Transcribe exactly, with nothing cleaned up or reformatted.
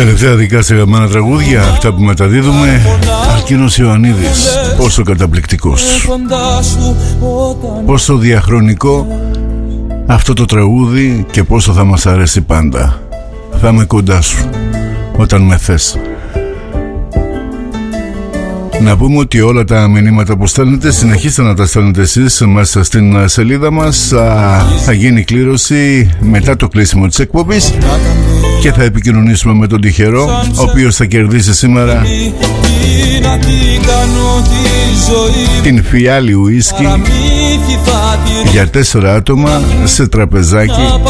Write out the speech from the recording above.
Τελευταία δικά σε γαμμένα τραγούδια, αυτά που μεταδίδουμε. Αλκίνος Ιωαννίδης, πόσο καταπληκτικός, πόσο διαχρονικό αυτό το τραγούδι και πόσο θα μας αρέσει πάντα. Θα είμαι κοντά σου όταν με θες. Να πούμε ότι όλα τα μηνύματα που στέλνετε, συνεχίστε να τα στέλνετε εσείς μέσα στην σελίδα μας. Θα γίνει κλήρωση μετά το κλείσιμο της εκπομπής και θα επικοινωνήσουμε με τον τυχερό, ο οποίος θα κερδίσει σήμερα την φιάλη ουίσκι για τέσσερα άτομα σε τραπεζάκι